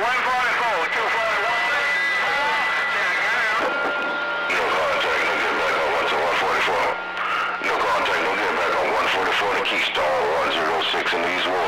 No contact, no get back on 144 to Keystone 106 in the East Ward.